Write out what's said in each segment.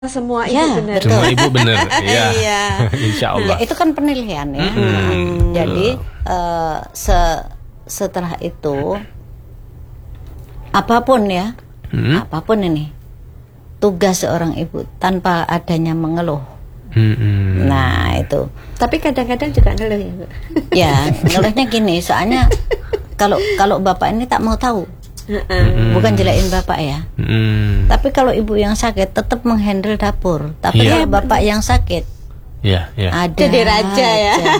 semua ibu Ya, benar. betul. Semua ibu benar, ya. Iya. Insya Allah. Ya, itu kan penilaian ya. Jadi setelah itu apapun ya, apapun ini tugas seorang ibu tanpa adanya mengeluh. Nah itu. Tapi kadang-kadang juga ngeluh ya, Bu. Ya ngeluhnya gini, soalnya kalau bapak ini tak mau tahu. Bukan jelekin bapak ya. Tapi kalau ibu yang sakit tetap menghandle dapur. Tapi Iya. kalau bapak yang sakit Ya, ya. ada Jadi raja ya. aja.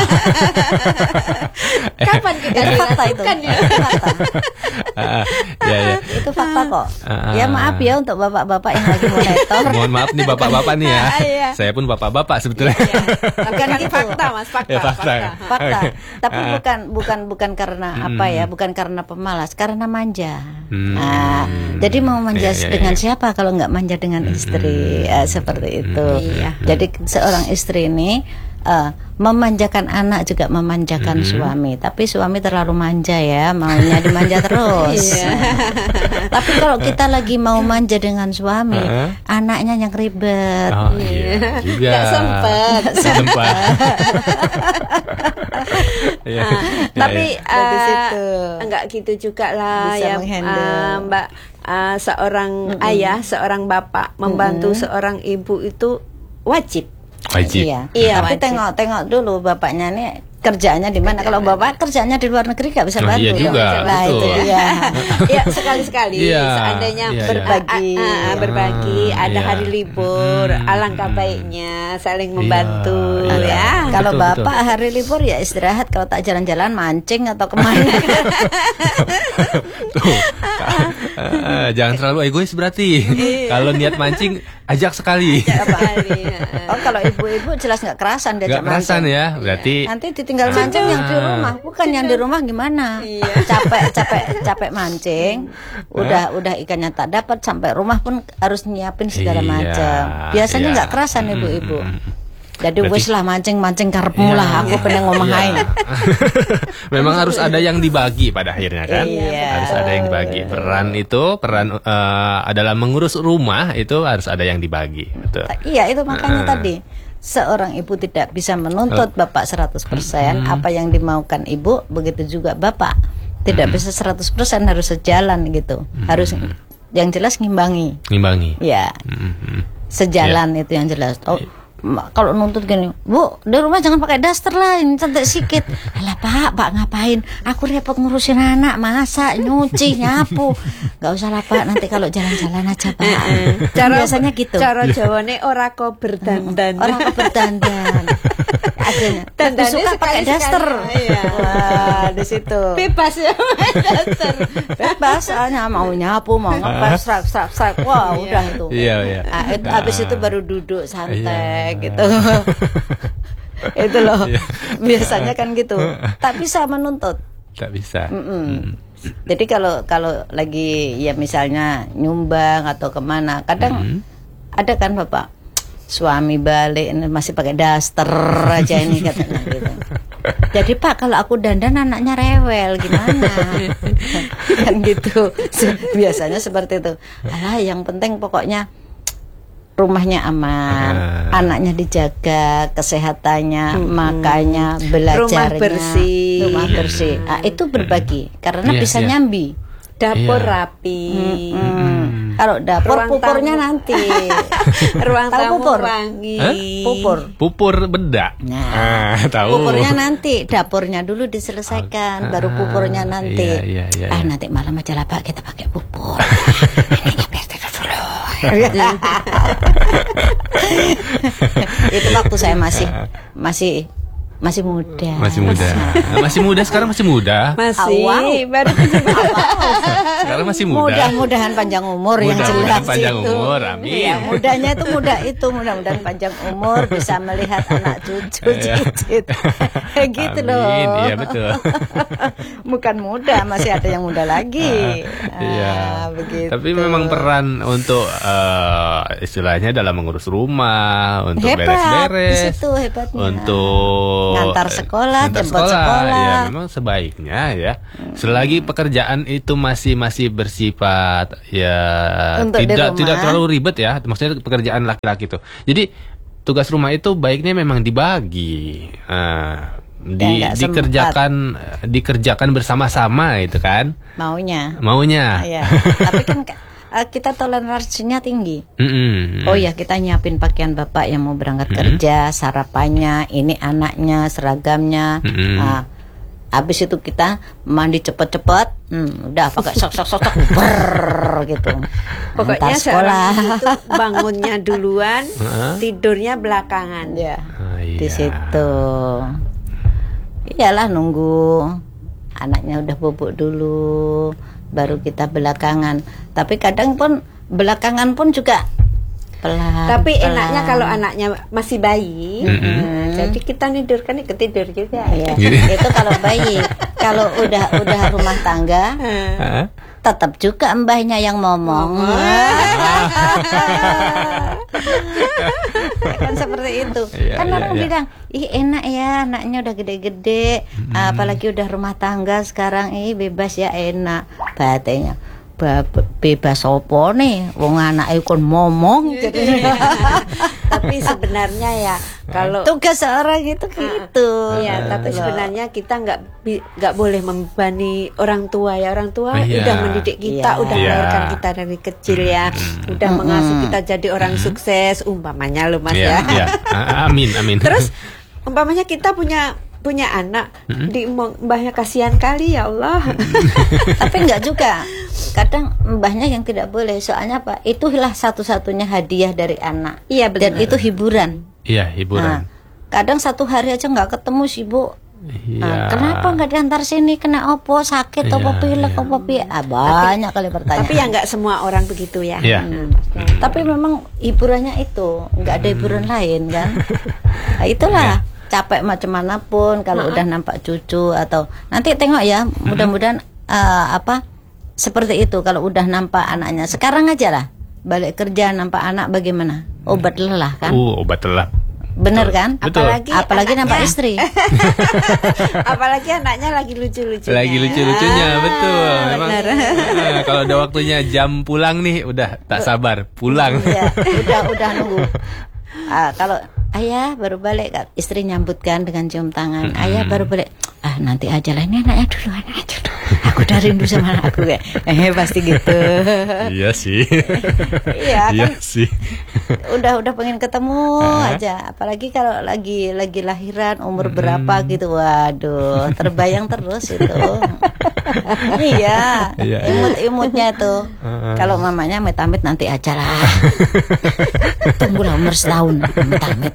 Kapan kita Itu fakta itu. dilakukan ya? Itu fakta. Ya, ya. Itu fakta kok. Ya maaf ya untuk bapak-bapak yang lagi monitor. Mohon maaf nih bapak-bapak nih ya. Iya. Saya pun bapak-bapak sebetulnya. Tapi kan gitu. fakta Mas, fakta. Ya, fakta. Fakta. Oke. Tapi bukan karena apa ya, bukan karena pemalas, karena manja. Nah, jadi mau manja Iya, iya, dengan iya. siapa kalau nggak manja dengan istri? Seperti itu. Iya. Jadi seorang istri ini memanjakan anak juga memanjakan suami, tapi suami terlalu manja ya, maunya dimanja terus. Iya. Tapi kalau kita lagi mau manja dengan suami, anaknya yang ribet. Oh iya juga. Nggak sempet. Nggak sempet. Iya. Tapi Dari situ. enggak gitu juga lah Bisa ya menghandle. Mbak. Seorang ayah, seorang bapak membantu seorang ibu itu wajib. Wajib. Iya. Iya, Tapi wajib. tengok dulu bapaknya nih kerjaannya di mana. Kalau bapak kerjaannya di luar negeri gak bisa Oh, bantu. iya juga, Nah betul. itu dia. Ya sekali-sekali Iya, seandainya iya, berbagi. berbagi, ada iya. hari libur, alangkah baiknya saling membantu Iya, ya. iya. Kalau Betul, bapak hari libur ya istirahat. Kalau tak jalan-jalan mancing atau kemana. Tuh. Jangan terlalu egois berarti. Kalau niat mancing ajak sekali. Sekali. Oh kalau ibu-ibu jelas nggak kerasan diajak Gak kerasan mancing. ya, berarti Nanti ditinggal mancing yang di rumah, bukan yang di rumah gimana? Capek mancing, udah ikannya tak dapat, sampai rumah pun harus nyiapin segala Iya, macam. Biasanya iya. nggak kerasan ibu-ibu. Jadi Berarti- wis lah mancing karepmu lah, aku pengen ngomahin. Iya. Memang harus ada yang dibagi pada akhirnya kan. Iya. Harus ada yang dibagi. Peran adalah mengurus rumah itu harus ada yang dibagi. Betul. Iya itu makanya tadi seorang ibu tidak bisa menuntut bapak 100%. Apa yang dimaukan ibu begitu juga bapak. Tidak bisa 100% harus sejalan gitu. Harus yang jelas ngimbangi. Ngimbangi. Ya. Mhm. Sejalan itu yang jelas. Oh, kalau nuntut gini, Bu, di rumah jangan pakai daster lah, ini cantik sikit. Alah Pak ngapain? Aku repot ngurusin anak, masak, nyuci, nyapu. Gak usah lah Pak, nanti kalau jalan-jalan aja Pak. Biasanya gitu. Cara Jawane ora kok berdandan. Orang kok berdandan. Akhirnya lebih Dandannya suka pakai sekali-sekali. daster. Iya. Wah, di situ. Bebas ya pakai daster. Bebas, soalnya mau nyapu, mau ngepel, strak. Wah, udah itu. Iya, iya. Habis itu baru duduk santai gitu. Itu loh. Biasanya kan gitu. Tak bisa menuntut. Tak bisa. Jadi kalau lagi ya misalnya nyumbang atau kemana, kadang ada kan Bapak suami balik ini masih pakai daster aja ini katanya gitu. Jadi Pak kalau aku dandan anaknya rewel gimana? Kan gitu. Biasanya seperti itu. Alah yang penting pokoknya rumahnya aman, anaknya dijaga, kesehatannya, makannya, belajarnya, Rumah bersih. Nah, itu berbagi karena Iya, bisa iya. nyambi. Dapur Iya. rapi. Kalau dapur Ruang pupurnya tamu. nanti. Ruang Tahu tamu pupur? wangi. Hah? Pupur beda. Nah, Tahu. pupurnya nanti, dapurnya dulu diselesaikan, baru pupurnya nanti. Iya. Nanti malam aja lah Pak kita pakai pupur. Itu waktu saya masih muda. Masih muda sekarang masih muda. Masih Awal. baru Sekarang masih muda. Mudah-mudahan panjang umur yang Mudah-mudahan jelas panjang itu. umur, amin. Iya, mudanya itu mudah-mudahan panjang umur bisa melihat anak cucu cicit. Gitu loh. Amin, iya betul. Bukan muda, masih ada yang muda lagi. Iya. Begitu. Tapi memang peran untuk istilahnya dalam mengurus rumah, untuk hebat, di beres-beres, situ hebatnya. untuk Ngantar sekolah, ngantar jemput sekolah. Ya, memang sebaiknya ya. Selagi pekerjaan itu masih bersifat ya Untuk di rumah. tidak terlalu ribet ya. Maksudnya pekerjaan laki-laki itu. Jadi tugas rumah itu baiknya memang dibagi. Dikerjakan bersama-sama itu kan. Maunya. Ya. Tapi kan kita toleransinya tinggi. Oh ya, kita nyiapin pakaian bapak yang mau berangkat kerja, sarapannya, ini anaknya, seragamnya. Habis itu kita mandi cepet-cepet, udah pakai sok gitu. Pokoknya sekolah itu bangunnya duluan, tidurnya belakangan. Ya, iya. di situ. Iyalah, nunggu anaknya udah bubuk dulu, baru kita belakangan. Tapi kadang pun belakangan pun juga pelan. Tapi enaknya kalau anaknya masih bayi, jadi kita tidurkan ikut tidur juga. Ya. Itu kalau bayi. Kalau udah rumah tangga, tetap juga mbahnya yang ngomong. Kan seperti itu. Kan orang bilang, ih enak ya, anaknya udah gede-gede, apalagi udah rumah tangga sekarang, bebas ya, enak. Batenya bebas opo nih, wong anake kon ngomong gitu. Tapi sebenarnya ya kalau tugas seorang itu gitu. Ya, tapi sebenarnya kita nggak boleh membebani orang tua ya. Orang tua udah mendidik kita, udah melahirkan kita dari kecil ya, udah mengasuh kita jadi orang sukses, umpamanya loh Mas ya. Amin. Terus umpamanya kita punya anak, di mbahnya kasihan kali ya Allah. Tapi enggak juga. Kadang mbahnya yang tidak boleh, soalnya apa? Itulah satu-satunya hadiah dari anak. Iya, betul. Dan itu hiburan. Iya, hiburan. Kadang satu hari aja nggak ketemu sih Bu. Kenapa nggak diantar sini? Kena opo? Sakit opo? Pilek opo? Banyak kali pertanyaan. Tapi ya nggak semua orang begitu ya. Tapi memang hiburannya itu, nggak ada hiburan lain kan. Nah, itulah. Capek macam manapun kalau udah nampak cucu atau nanti tengok ya, mudah-mudahan seperti itu kalau udah nampak anaknya. Sekarang aja lah balik kerja nampak anak bagaimana? Obat lelah kan? Obat lelah. Bener kan? Betul. Apalagi nampak istri. Apalagi anaknya lagi lucu-lucunya. Lagi lucu-lucunya, betul. Memang, kalau udah waktunya jam pulang nih, udah tak sabar pulang. Ya, udah nunggu. Kalau ayah baru balik, istri nyambutkan dengan cium tangan. Ayah baru balik. Nanti aja lah, ini anaknya dulu. Aku udah rindu sama anakku kayak. Pasti gitu. Iya sih. Iya kan. Sih. Udah pengen ketemu aja. Apalagi kalau lagi lahiran umur berapa gitu. Waduh, terbayang terus itu. Iya. Imut-imutnya tuh. Kalau mamanya amit-amit nanti aja lah. Tunggulah umur setahun amit-amit.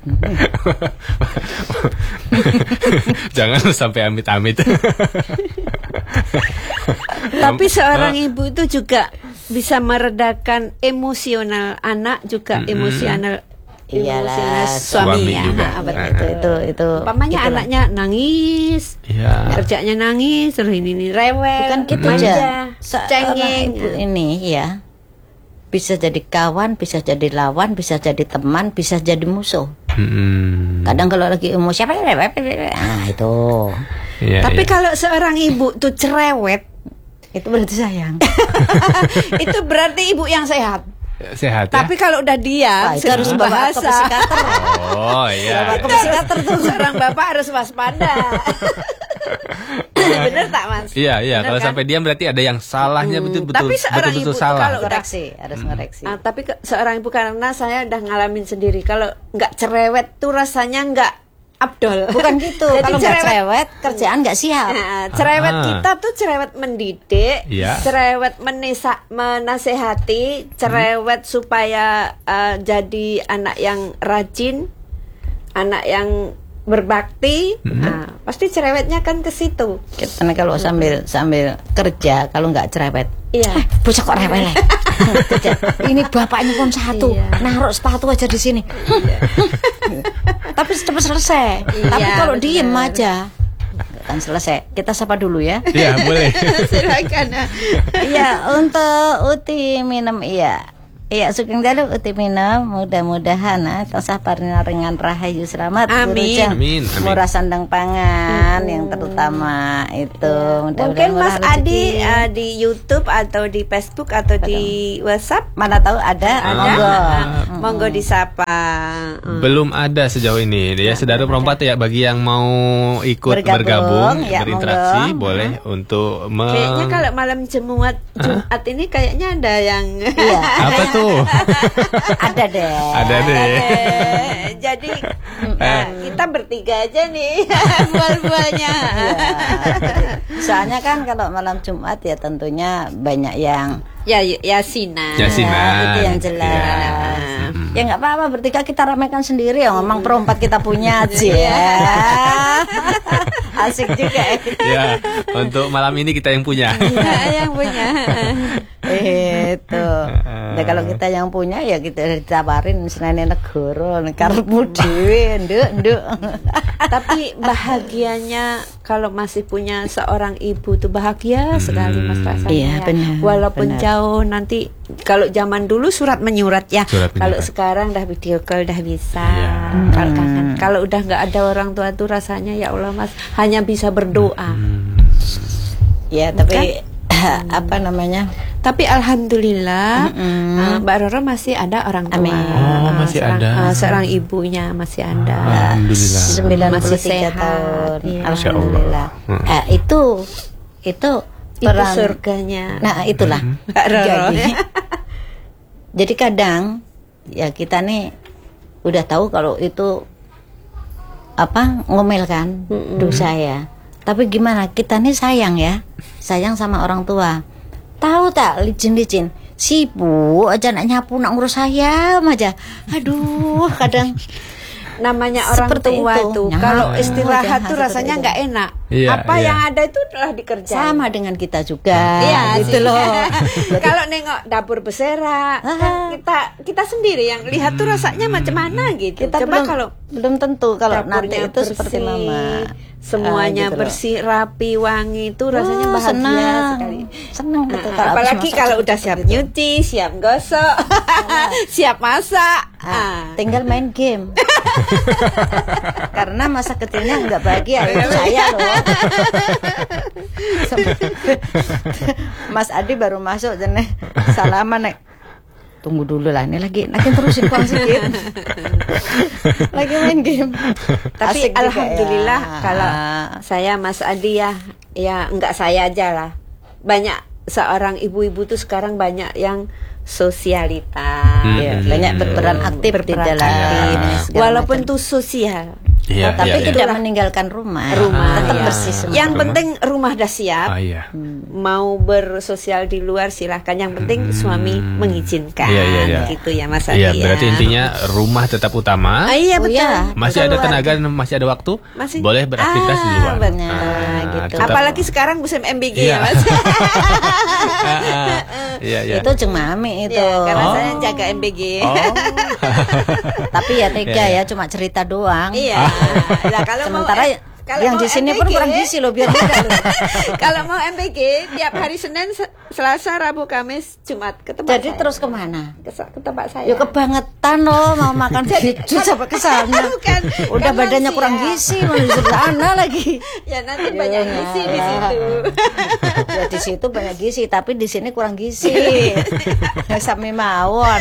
Jangan sampai amit-amit. Tapi seorang ibu itu juga bisa meredakan emosional anak, juga emosional suami ya. Juga. Itu. Umpamanya anaknya nangis, kerjanya nangis, terus ini rewel, bukan gitu aja. Cengeng Ibu ini ya bisa jadi kawan, bisa jadi lawan, bisa jadi teman, bisa jadi musuh. Kadang kalau lagi emosi itu. Tapi kalau seorang ibu tuh cerewet, itu berarti sayang. Itu berarti ibu yang sehat. Sehat ya? Tapi kalau udah diam, itu harus bawa ke psikiater. Oh iya. Bawa ke psikiater tuh seorang bapak harus waspada. Bener tak Mas? Iya. Kalau kan? Sampai diam berarti ada yang salahnya betul-betul. Tapi seorang ibu salah. Kalau harus ngoreksi. Tapi seorang ibu, karena saya udah ngalamin sendiri, kalau nggak cerewet tuh rasanya nggak abdol. Bukan gitu. Kalau nggak cerewet, kerjaan nggak siap. Cerewet kita tuh cerewet mendidik, cerewet menasehati, cerewet supaya jadi anak yang rajin, anak yang berbakti. Pasti cerewetnya kan ke situ. Karena kalau sambil kerja, kalau nggak cerewet, bocah kok rewel. Ini bapaknya pun satu, naruh sepatu aja di sini. Tapi cepat selesai. Tapi kalau diem aja kan selesai. Kita sapa dulu ya. Iya boleh. Silakan. Iya, untuk Uti minum Iya, sugeng dalu utimina mudah-mudahan tansah paringarengan rahayu slamet Amin. Amin. murah sandang pangan yang terutama itu. Mungkin Mas murah Adi rezeki. di YouTube atau di Facebook atau di WhatsApp Mana tahu ada, monggo. monggo disapa. Belum ada sejauh ini ya, saudara perempat ya, bagi yang mau ikut bergabung ya, berinteraksi monggo. boleh untuk Kayaknya kalau malam Jumat ini kayaknya ada yang Iya. apa tuh? Ada deh. Ada deh. Jadi kita bertiga aja nih bual-bualnya. Soalnya kan kalau malam Jumat ya tentunya banyak yang Ya yasinan. Yasinan. itu yang jelas. Iya. Ya nggak apa-apa, bertiga kita ramaikan sendiri ya, ngomong perempat kita punya aja ya. Asik juga ya. Ya, untuk malam ini kita yang punya. Yang punya. Itu. Nah, kalau kita yang punya ya kita ditawarin senene negara, karepmu dhewe, nduk. Tapi bahagianya kalau masih punya seorang ibu tuh bahagia sekali Mas rasanya. Iya, ya. benar, Walaupun benar. jauh nanti, kalau zaman dulu surat menyurat ya. Surat Kalau menyurat. sekarang dah video call dah bisa. Iya. Kalau kangen. Kalau udah nggak ada orang tua tuh rasanya ya Allah Mas hanya bisa berdoa. Ya, tapi apa namanya? Tapi alhamdulillah Mbak Roro masih ada orang tua. Amin. Oh, masih ada. Seorang ibunya masih ada. Alhamdulillah. 93 Masih sehat. tahun. Iya. Alhamdulillah. Itu Itu peran surganya. Nah, itulah. Mbak Roro. Jadi kadang ya kita nih udah tahu kalau itu apa ngomel kan dosa ya. Tapi gimana, kita nih sayang ya, sayang sama orang tua. Tahu tak licin-licin, sibuk aja nak nyapu, nak ngurus ayam aja. Aduh, kadang Namanya orang Seperti tua itu. tuh Nah, kalau iya, istirahat tuh seperti rasanya itu. nggak enak. Iya, Apa iya. yang ada itu telah dikerjain. sama dengan kita juga. Iya gitu sih. loh. Kalau nengok dapur bersera, kan kita sendiri yang lihat tuh rasanya macam mana gitu. Kita Coba belum, kalau belum tentu kalau nanti dapurnya itu seperti mama. semuanya Gitu loh. bersih, rapi, wangi itu rasanya Oh, bahagia senang. sekali. Senang betul Nah, kalau habis apalagi masak kalau udah seperti siap itu. nyuci, siap gosok, siap masak. Tinggal main game. Karena masa kecilnya nggak bahagia itu saya loh. Mas Adi baru masuk dan salaman nek. Tunggu dulu lah, ini lagi terusin kurang sedikit. Lagi main game. Tapi Asik juga alhamdulillah ya. kalau saya Mas Adi ya enggak saya aja lah. Banyak seorang ibu-ibu tuh sekarang banyak yang sosialitas. Ya, banyak berperan aktif di Berperan dalam aktif. segala Walaupun macam. tuh sosial. Iya, Tapi iya, tidak iya. meninggalkan rumah. iya. Tetap bersih semua. Yang penting rumah dah siap. Ah, iya. Mau bersosial di luar silahkan. Yang penting suami mengizinkan. Iya, iya, iya. Gitu ya Mas Adi. Iya, ya. berarti intinya rumah tetap utama. Iya Oh, betul. iya. Masih ada Keluar. tenaga dan masih ada waktu, Masih- boleh beraktivitas di luar. benar, gitu. tetap- Apalagi sekarang musim MBG Iya. ya Mas. Iya, iya. Itu ceng mami itu. Ya, karena Oh. saya jaga MBG. Oh. Tapi ya tega Iya, iya. ya, cuma cerita doang. Iya. Nah, kalau Sementara kalau yang mau di sini pun MBG, kurang gizi loh biar beda loh. Kalau mau MBG tiap hari Senin, Selasa, Rabu, Kamis, Jumat ke tempat Jadi saya. terus kemana? ke tempat saya. Ya kebangetan loh mau makan gitu sampai ke sana. Bukan, Udah kan badannya lansia. kurang gizi mau di sana lagi. Ya nanti banyak gizi di Iya. situ. Ya di situ banyak gizi tapi di sini kurang gizi. Sami mawon.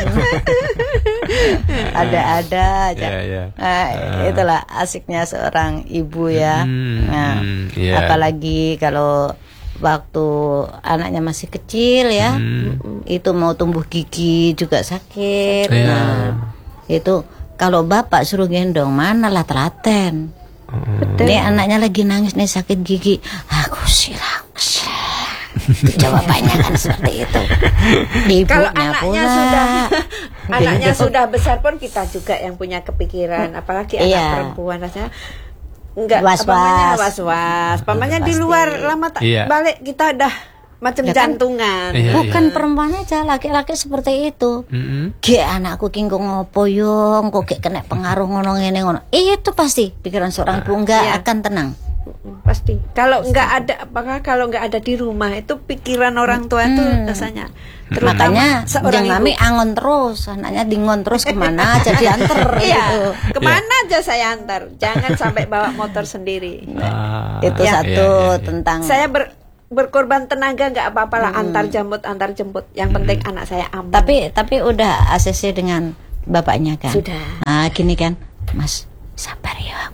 Ada-ada aja. Iya, iya. Nah, itulah asiknya seorang ibu ya. Nah, iya. apalagi kalau waktu anaknya masih kecil ya, itu mau tumbuh gigi juga sakit. Iya. Nah, itu kalau bapak suruh gendong mana lah telaten. Nih anaknya lagi nangis nih sakit gigi, aku silang. Jawabannya kan seperti itu. Ibunya Kalau anaknya pula. anaknya Gitu. sudah besar pun kita juga yang punya kepikiran, apalagi anak Iya. perempuan rasanya enggak Was-was. was-was. Pamannya di Pasti. luar lama tak Iya. balik kita dah macam Ya kan? jantungan. Iya. Bukan perempuan aja, laki-laki seperti itu. Mm-mm. Gek anakku kingko ngopo yo, kok gek kena pengaruh ngono ngene ngono. Itu pasti pikiran seorang ibu enggak Iya. akan tenang. pasti. Kalau nggak ada, apakah kalau nggak ada di rumah itu pikiran orang tua itu rasanya. Makanya seorang jangan ibu. angon terus, anaknya dingon terus kemana aja diantar Iya, gitu. kemana aja saya antar. Jangan sampai bawa motor sendiri. Itu Ya. satu tentang Saya berkorban tenaga nggak apa-apa lah, antar jemput. Yang penting anak saya aman. tapi udah ACC dengan bapaknya kan. Sudah. Nah, gini kan, Mas, sabar ya.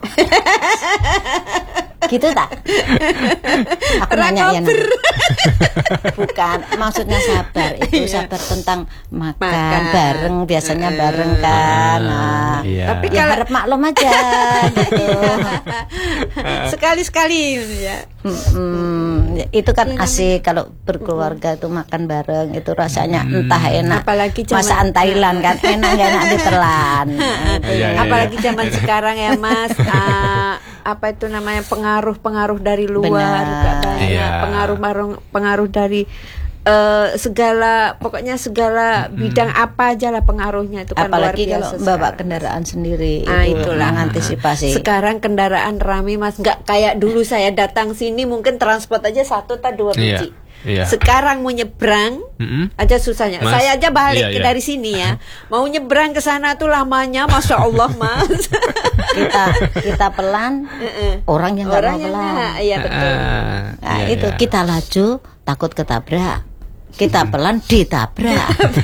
Gitu tak? Aku nanya ya. Bukan, maksudnya sabar itu sabar tentang makan bareng, biasanya bareng kan. Nah, Tapi ya kalau harap maklum aja gitu. sekali-sekali ya. Itu kan asik kalau berkeluarga itu makan bareng itu rasanya entah enak. Apalagi zaman- masakan Thailand kan enak gak enak ditelan. Apalagi zaman sekarang ya Mas, apa itu namanya pengaruh dari luar Benar. juga banyak, Iya. pengaruh dari segala bidang apa aja lah pengaruhnya itu kan Apalagi luar kalau biasa bawa sekarang. kendaraan sendiri Itulah mengantisipasi. Sekarang kendaraan rame Mas, nggak kayak dulu saya datang sini mungkin transport aja 1 atau 2 biji. Iya. Sekarang mau nyebrang aja susahnya. Mas, Saya aja balik iya. dari sini ya. Mau nyebrang ke sana tuh lamanya, Masya Allah Mas. kita pelan, orang yang nggak mau pelan. Iya betul. Nah, itu kita laju takut ketabrak. Kita pelan ditabrak.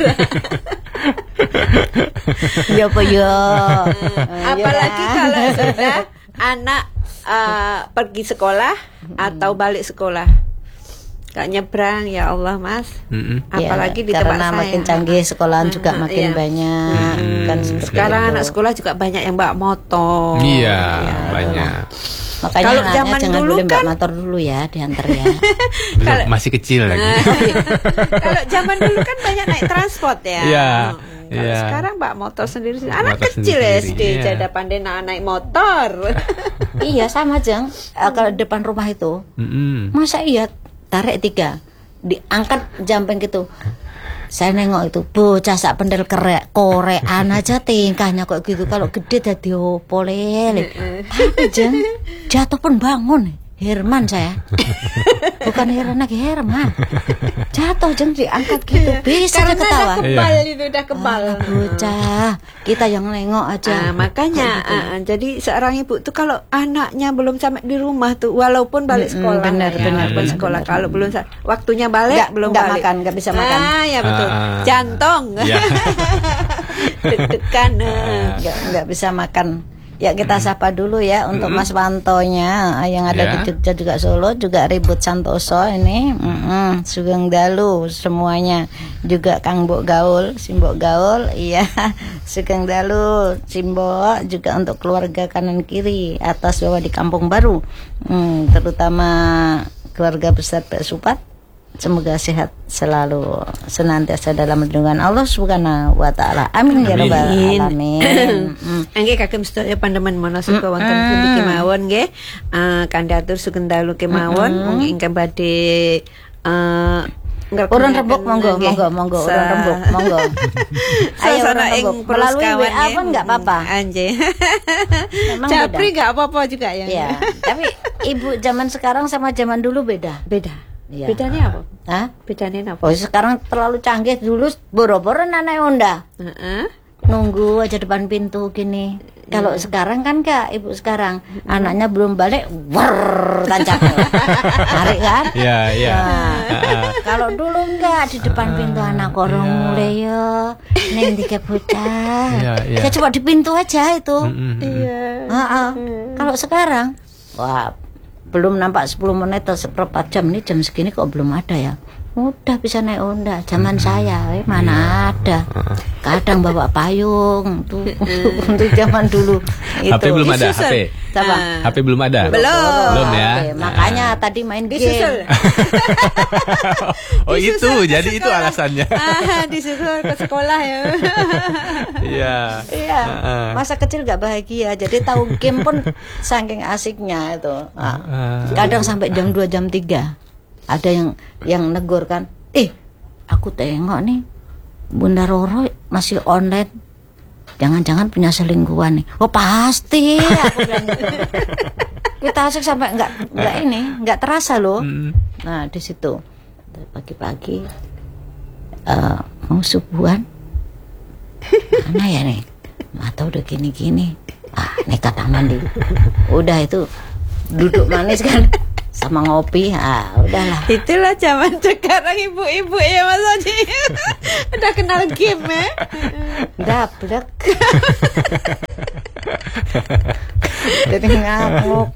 Ya apa ya. Apalagi kalau sudah anak pergi sekolah atau balik sekolah. Gak nyebrang ya Allah Mas. Apalagi di tempat karena saya. makin canggih sekolahan juga makin banyak kan seperti Sekarang itu. anak sekolah juga banyak yang bawa motor. Iya, banyak. Makanya Kalau anaknya zaman jangan dulu boleh mbak kan- motor dulu ya diantar ya. Belum, masih kecil lagi. Kalau zaman dulu kan banyak naik transport ya. Iya, Kalau iya. sekarang bawa motor sendiri. Anak Motor kecil sendiri, SD iya. jadi pandai naik motor. Iya sama Jeng. Kalau depan rumah itu masa iya tarik 3 diangkat jamping gitu. Saya nengok itu bocah sak pendel korean aja tingkahnya kok gitu. Kalau gede dadi opo lele. Tapi Jeng jatuh pun bangun. Herman saya. Bukan Heran lagi Herman. Jatuh Jeng diangkat gitu. Bisa Karena dia ketawa. udah kebal itu udah kebal. Bocah, kita yang nengok aja. Makanya jadi seorang ibu tuh kalau anaknya belum sampai di rumah tuh walaupun balik sekolah benar, ya, benar, walaupun benar, sekolah benar. kalau belum waktunya balik belum nggak balik. makan, nggak bisa makan. Ya betul. Jantung. Iya. Deg-degan. nggak bisa makan. Ya kita sapa dulu ya untuk Mas Wantonya yang ada di Jogja juga Solo juga ribut Santoso ini. Sugeng Dalu semuanya juga Kang Mbok Gaul, Simbok Gaul, iya. Sugeng Dalu, Simbok juga untuk keluarga kanan kiri atas bawah di Kampung Baru. Terutama keluarga besar Pak Supat. Semoga sehat selalu senantiasa dalam lindungan Allah Subhanahu wa taala. Amin ya rabbal alamin. Angge kagem sedaya pandemen manasuka wonten pundi kemawon nggih. Kandidatur sugeng dalu kemawon mung ingkang badhe Urun rembuk monggo urun rembuk monggo. Ayo urun rembuk melalui WA pun enggak apa-apa. Anjay. Memang Japri beda. enggak apa-apa juga ya. Iya, tapi ibu zaman sekarang sama zaman dulu beda. Beda. Iya. Bedanya apa? Hah? Bedanya apa? Oh, sekarang terlalu canggih. Dulu boro-boro naik Honda. Nunggu aja depan pintu gini. Kalau sekarang kan Kak, ibu sekarang anaknya belum balik, tancap. Tarik kan? Iya, iya. Nah, kalau dulu enggak di depan pintu anak korong mulai ya. Neng tiga bocah. Iya. Ya coba di pintu aja itu. Iya. Kalau sekarang wah, belum nampak 10 menit atau seperempat jam nih, jam segini kok belum ada ya. Udah bisa naik Honda. Zaman saya mana ada. Kadang bawa payung tuh untuk zaman dulu itu. HP belum ada, Disusul. HP. Apa? HP belum ada. Belum ya. Oke, makanya tadi main Disusul. game. Oh itu, Disusul ke jadi itu sekolah. alasannya. Disusul ke sekolah ya. Iya. Iya, masa kecil gak bahagia. Jadi tahu game pun saking asiknya itu. Kadang sampai jam 2 jam 3 ada yang negur kan. Aku tengok nih Bunda Roro masih online. Jangan-jangan punya selingkuhan nih. Oh pasti. Aku bilang gitu. Kita asik sampai nggak terasa loh. Nah di situ pagi-pagi mau subuhan, mana ya nih? Mata udah gini-gini. Nekat mandi. Udah itu duduk manis kan. Sama ngopi, udahlah. Itulah zaman sekarang ibu-ibu ya Mas Haji. Udah kenal game ya. Daplek. Jadi ngakuk.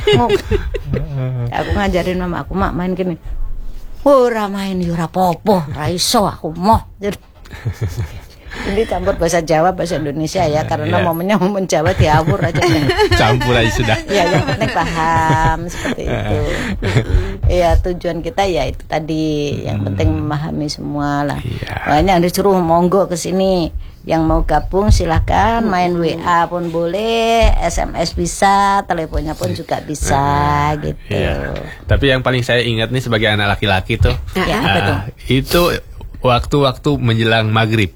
Aku ngajarin mama aku, mak main gini. Ora main ora popo, ra iso aku moh. Ini campur bahasa Jawa, bahasa Indonesia ya, karena momennya momen Jawa diawur aja. Campur aja sudah. Ya, yang penting paham seperti itu. Iya, tujuan kita ya itu tadi, yang penting memahami semua lah. Makanya disuruh monggo ke sini. Yang mau gabung silahkan, main WA pun boleh, SMS bisa, teleponnya pun juga bisa gitu. Iya. Tapi yang paling saya ingat nih sebagai anak laki-laki tuh, itu waktu-waktu menjelang maghrib.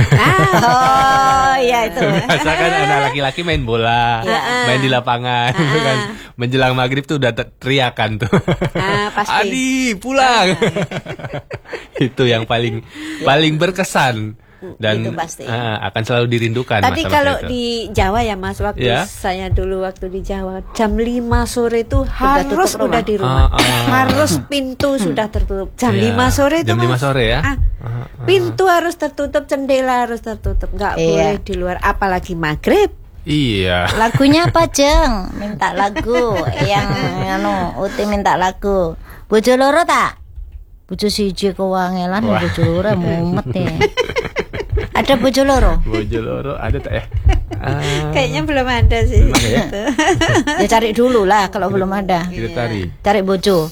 Oh iya itu. Biasa kan anak laki-laki main bola, main di lapangan, kan. Menjelang maghrib tuh udah teriakan tuh. Pasti. Adi pulang. Itu yang paling berkesan dan akan selalu dirindukan. Tadi kalau di Jawa ya Mas, waktu saya dulu waktu di Jawa jam 5 sore itu harus udah di rumah. Harus pintu sudah tertutup. Jam 5 sore itu jam 5 sore ya. Pintu harus tertutup, jendela harus tertutup, nggak boleh di luar, apalagi maghrib. Iya. Lagunya apa Jeng? Minta lagu yang Uti minta lagu. Bojo loro tak? Bojo siji kewangelan, bojo loro mumet ya. Ada bojo loro? Bojo loro ada tak ya? Kayaknya belum ada sih. Ya cari dulu lah kalau belum ada. Kita cari bojo.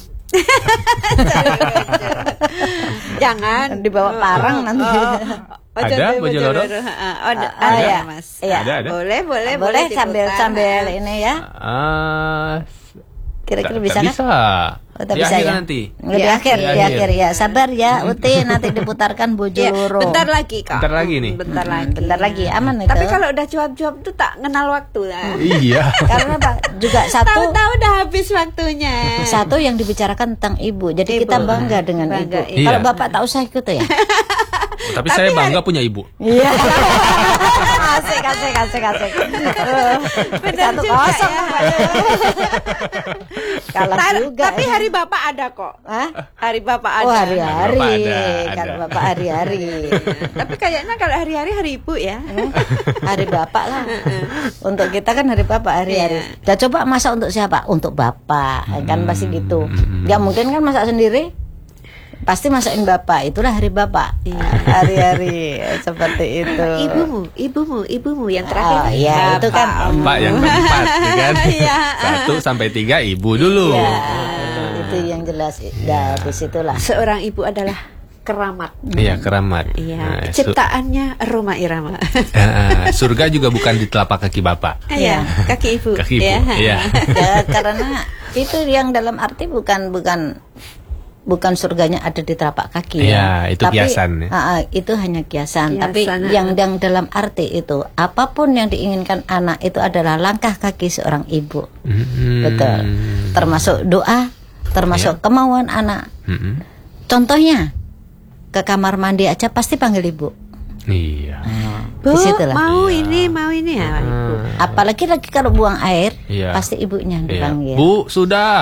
Jangan dibawa parang nanti. Ada bojo loro? Ada Mas. Iya. Ada. Boleh sambil ini ya. Kira-kira bisa kan? Bisa. Tapi saya nanti. Di akhir ya. Sabar ya Uti, nanti diputarkan bojo loro. Bentar lagi kok. Bentar lagi nih. Bentar lagi aman itu. Tapi kalau udah cuap-cuap tuh tak kenal waktu lah. Iya. Karena Pak juga satu tahu-tahu udah habis waktunya. Satu yang dibicarakan tentang ibu. Jadi kita bangga dengan ibu. Iya. Kalau Bapak tak usah ikut ya. Tapi saya bangga punya ibu. Iya. Asik. Benar 1-0 juga ya. Kalah juga. Tapi hari Bapak ada kok. Hari Bapak ada. Oh hari-hari. Ada. Kalau Bapak hari-hari. Tapi kayaknya kalau hari-hari hari Ibu ya. Hari Bapak lah. Untuk kita kan hari Bapak hari-hari. Udah coba masak untuk siapa? Untuk Bapak. Kan pasti gitu. Gak mungkin kan masak sendiri. Pasti masakin Bapak, itulah hari Bapak. Hari-hari seperti itu. Ibumu yang terakhir. Iya, itu kan Bapak yang keempat, ya kan? 1 sampai 3 ibu dulu. Itu yang jelas. Dari situlah. Seorang ibu adalah keramat. Iya, keramat. Iya, ciptaannya Roma Irama. Surga juga bukan di telapak kaki Bapak. Iya, kaki ibu. Kaki ibu. Iya. Ya, karena itu yang dalam arti bukan surganya ada di telapak kaki ya. Itu tapi, kiasan. Itu hanya kiasan. Tapi yang dalam arti itu apapun yang diinginkan anak itu adalah langkah kaki seorang ibu. Betul. Termasuk doa, termasuk kemauan anak. Contohnya ke kamar mandi aja pasti panggil ibu. Iya. Bu, mau ini ya. Apalagi lagi kalau buang air, pasti ibunya yang dipanggil. Bu, sudah.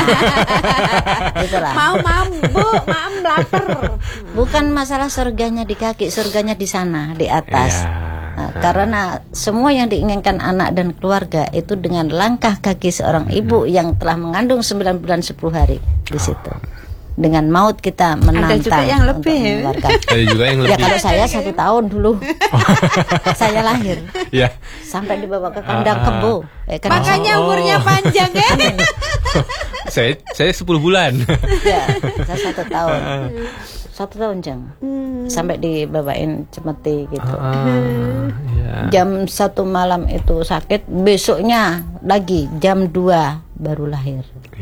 Itulah. Mau, Bu, maaf lapar. Bukan masalah surganya di kaki, surganya di sana, di atas. Karena semua yang diinginkan anak dan keluarga itu dengan langkah kaki seorang ibu yang telah mengandung 9 bulan 10 hari di situ. Dengan maut kita menantang. Ada juga yang lebih ya. Ada juga yang lebih. Ya kalau saya 1 tahun dulu saya lahir. Ya. Sampai dibawa ke kandang kebo. Makanya umurnya panjang ya. Saya 10 bulan. Ya, saya 1 tahun. 1 tahun Jeng. Sampai dibawain cemeti gitu. Jam 1 malam itu sakit, besoknya lagi jam 2 baru lahir.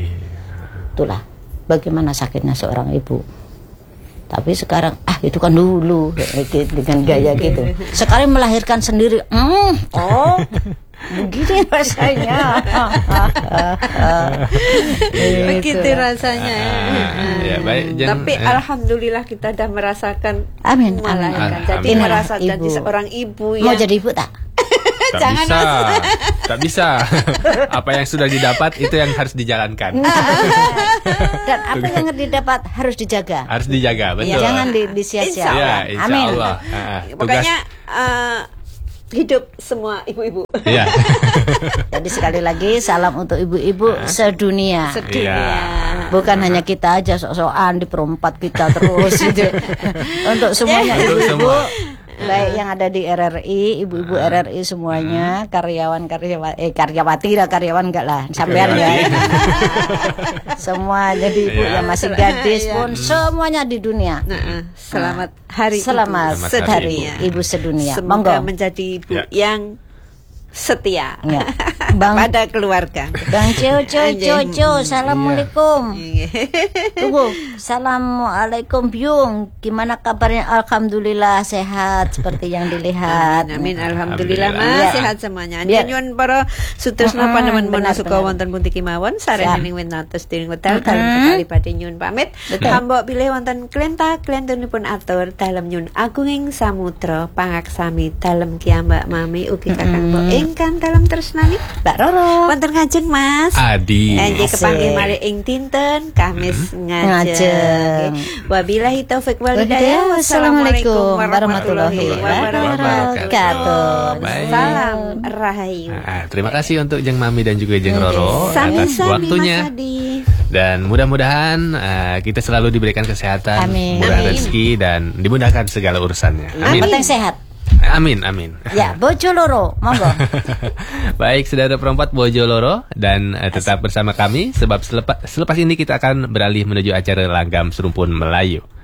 Itulah bagaimana sakitnya seorang ibu. Tapi sekarang itu kan dulu dengan gaya gitu. Sekarang melahirkan sendiri. begini rasanya. Begitu rasanya. Ya, baik, tapi alhamdulillah kita sudah merasakan amin. melahirkan. Jadi merasa jadi seorang ibu mau yang jadi ibu tak? Tak bisa. Apa yang sudah didapat itu yang harus dijalankan. Dan apa yang didapat harus dijaga. Harus dijaga, betul. Jangan disia-sia. Ya, insya Amin. Allah. Pokoknya hidup semua ibu-ibu. Iya. Jadi sekali lagi salam untuk ibu-ibu sedunia. Bukan hanya kita aja sok-sokan di perempat kita terus gitu. Untuk semuanya ibu-ibu, baik yang ada di RRI, ibu-ibu RRI semuanya, karyawati lah, karyawan enggak lah, sampean ya. Semua jadi ibu yang masih gadis pun semuanya di dunia. Selamat hari ibu sedunia. Semoga menjadi ibu yang setia pada keluarga. Bang Coco, assalamualaikum. Tunggu, assalamualaikum Byung. Gimana kabarnya? Alhamdulillah sehat seperti yang dilihat. Amin. Alhamdulillah mas sehat semuanya. Nyun para sutresna panemen mun suka wonten pundi kemawon sarening winates dening wedal dalem kali badhe nyun pamit. Hamba bilih wonten klentunipun atur dalem nyun agunging samudra pangaksami dalem kiambak mami ugi kakang mbok ingkang dalem tresnani Mbak Roro. Wonten ngajeng Mas Adi. Nggih kepanggih malih ing dinten Kamis ngajeng. Wabillahi taufik wal hidayah. Wassalamualaikum warahmatullahi wabarakatuh. Salam rahayu. Terima kasih untuk Jeng Mami dan juga Jeng Roro atas waktunya. Dan mudah-mudahan kita selalu diberikan kesehatan, murah rezeki dan dimudahkan segala urusannya. Amin. Penting sehat. Amin. Ya, Bojo Loro, monggo. Baik, saudara perempat Bojo Loro dan tetap bersama kami sebab selepas ini kita akan beralih menuju acara Langgam Serumpun Melayu.